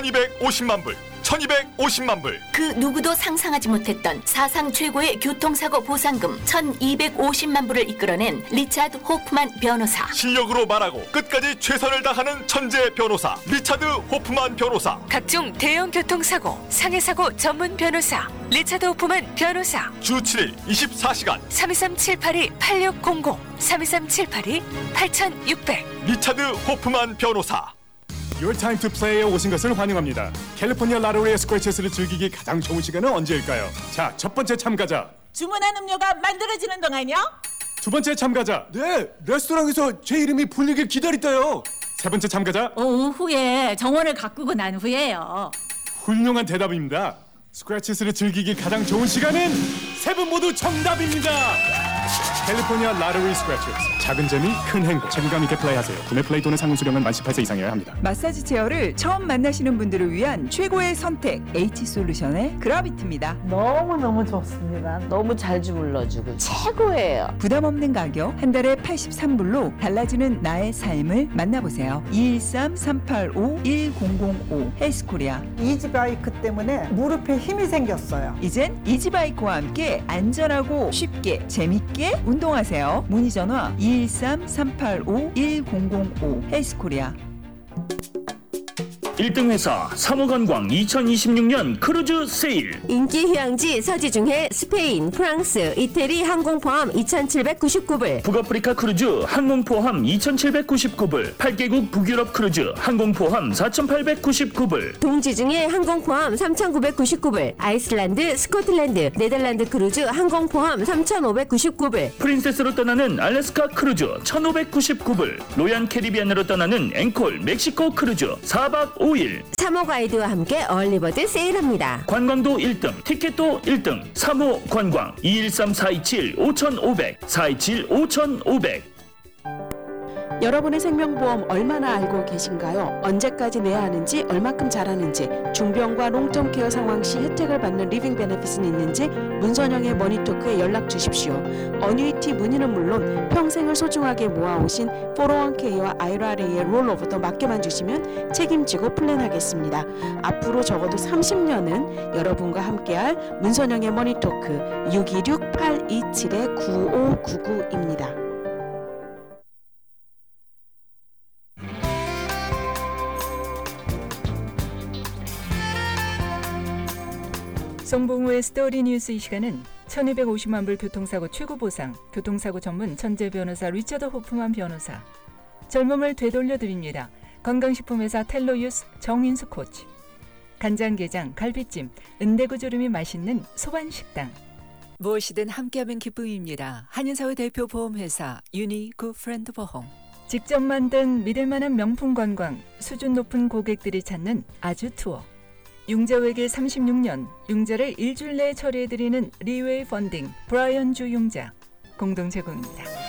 1250만 불, 1250만 불. 그 누구도 상상하지 못했던 사상 최고의 교통사고 보상금 1250만 불을 이끌어낸 리차드 호프만 변호사. 실력으로 말하고 끝까지 최선을 다하는 천재 변호사 리차드 호프만 변호사. 각종 대형 교통사고, 상해사고 전문 변호사 리차드 호프만 변호사. 주 7일 24시간 323-782-8600 323-782-8600 리차드 호프만 변호사. Your time to play에 오신 것을 환영합니다. 캘리포니아 라로리의 스크래치스를 즐기기 가장 좋은 시간은 언제일까요? 자, 첫 번째 참가자. 주문한 음료가 만들어지는 동안요? 두 번째 참가자. 네, 레스토랑에서 제 이름이 불리길 기다렸대요. 세 번째 참가자. 오후에 정원을 가꾸고 난 후에요. 훌륭한 대답입니다. 스크래치스를 즐기기 가장 좋은 시간은 세 분 모두 정답입니다. 캘리포니아 라로리 스크래치스. 작은 재미 큰 행복. 책임감 있게 플레이하세요. 구매 플레이 또는 상품 수령은 만 18세 이상이어야 합니다. 마사지 체어를 처음 만나시는 분들을 위한 최고의 선택 H솔루션의 그라비티입니다. 너무너무 좋습니다. 너무 잘 주물러주고 최고예요. 부담 없는 가격 한 달에 83불로 달라지는 나의 삶을 만나보세요. 213-385-1005 헬스코리아. 이지바이크 때문에 무릎에 힘이 생겼어요. 이젠 이지바이크와 함께 안전하고 쉽게 재밌게 운동하세요. 문의 전화 213-385-1005 헬스코리아. 1등 회사 사무관광 2026년 크루즈 세일. 인기 휴양지 서지중해 스페인, 프랑스, 이태리 항공 포함 2,799불. 북아프리카 크루즈 항공 포함 2,799불. 8개국 북유럽 크루즈 항공 포함 4,899불. 동지 중에 항공 포함 3,999불. 아이슬란드, 스코틀랜드, 네덜란드 크루즈 항공 포함 3,599불. 프린세스로 떠나는 알래스카 크루즈 1,599불. 로얄 캐리비안으로 떠나는 앵콜 멕시코 크루즈 4박 5일. 사모 가이드와 함께 얼리버드 세일합니다. 관광도 1등, 티켓도 1등. 사모 관광 213-427-5500 427-5500. 여러분의 생명보험 얼마나 알고 계신가요? 언제까지 내야 하는지, 얼마큼 잘하는지, 중병과 롱텀 케어 상황 시 혜택을 받는 리빙 베네핏은 있는지 문선영의 머니토크에 연락 주십시오. 어뉴이티 문의는 물론 평생을 소중하게 모아오신 401k와 IRA의 롤오버도 맡겨만 주시면 책임지고 플랜하겠습니다. 앞으로 적어도 30년은 여러분과 함께할 문선영의 머니토크 626-827-9599입니다. 송봉우의 스토리 뉴스. 이 시간은 1250만 불 교통사고 최고 보상, 교통사고 전문 천재 변호사 리처드 호프만 변호사, 젊음을 되돌려드립니다. 건강식품회사 텔로유스 정인수 코치, 간장게장, 갈비찜, 은대구조림이 맛있는 소반식당. 무엇이든 함께하면 기쁨입니다. 한인사회 대표 보험회사 유니 굿프렌드 보험. 직접 만든 믿을만한 명품 관광, 수준 높은 고객들이 찾는 아주 투어. 융자외길 36년, 융자를 일주일 내에 처리해드리는 리웨이 펀딩, 브라이언 주 융자 공동 제공입니다.